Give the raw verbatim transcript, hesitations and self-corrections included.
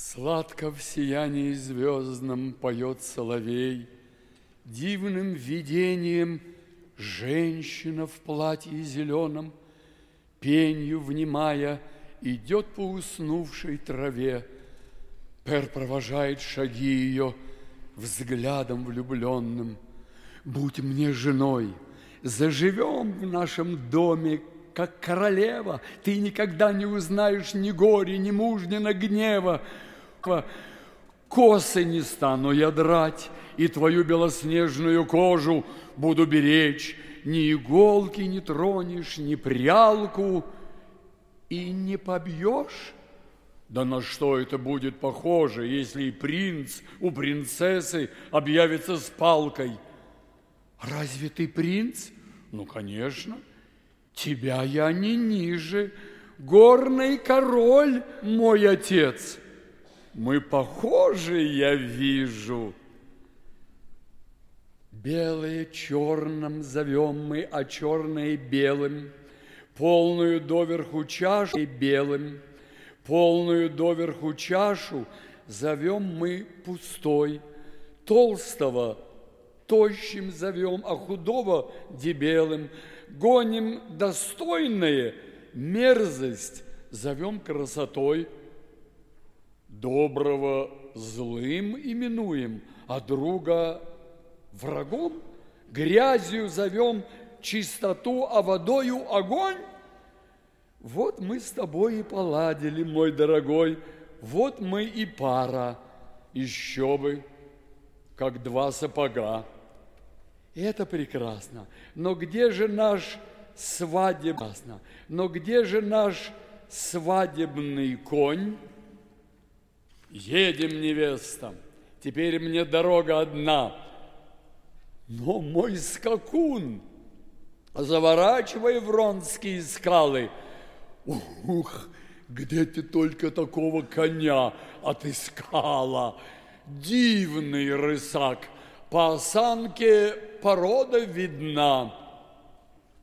Сладко в сиянии звездном поет соловей, дивным видением женщина в платье зеленом, пенью внимая, идет по уснувшей траве. Пер провожает шаги ее взглядом влюбленным. Будь мне женой, заживем в нашем доме, как королева. Ты никогда не узнаешь ни горя, ни мужнина гнева. Косы не стану я драть, и твою белоснежную кожу буду беречь. Ни иголки не тронешь, ни прялку, и не побьешь. Да на что это будет похоже, если и принц у принцессы объявится с палкой? Разве ты принц? Ну, конечно. Тебя я не ниже. Горный король мой отец. Мы похожи, я вижу. Белое черным зовем мы, а черное белым. Полную доверху чашу белым. Полную доверху чашу зовем мы пустой. Толстого тощим зовем, а худого дебелым. Гоним достойное, мерзость зовем красотой. Доброго злым именуем, а друга врагом. Грязью зовем чистоту, а водою огонь. Вот мы с тобой и поладили, мой дорогой, вот мы и пара, еще бы, как два сапога. Это прекрасно. Но где же наш свадебный, но где же наш свадебный конь? Едем, невеста, теперь мне дорога одна. Но мой скакун, заворачивай в Ронские скалы. Ух, где ты только такого коня отыскала? Дивный рысак, по осанке порода видна.